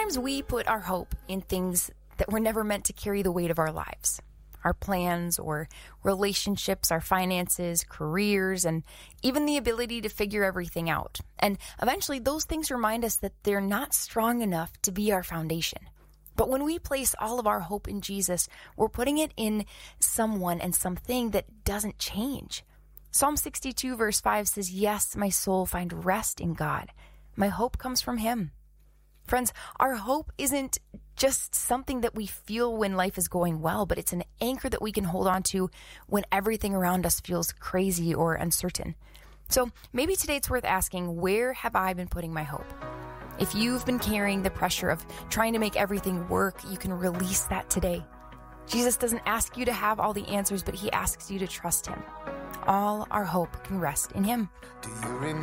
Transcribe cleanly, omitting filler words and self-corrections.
Sometimes we put our hope in things that were never meant to carry the weight of our lives. Our plans or relationships, our finances, careers, and even the ability to figure everything out. And eventually those things remind us that they're not strong enough to be our foundation. But when we place all of our hope in Jesus, we're putting it in someone and something that doesn't change. Psalm 62 verse 5 says, "Yes, my soul find rest in God. My hope comes from him." Friends, our hope isn't just something that we feel when life is going well, but it's an anchor that we can hold on to when everything around us feels crazy or uncertain. So maybe today it's worth asking, where have I been putting my hope? If you've been carrying the pressure of trying to make everything work, you can release that today. Jesus doesn't ask you to have all the answers, but he asks you to trust him. All our hope can rest in him.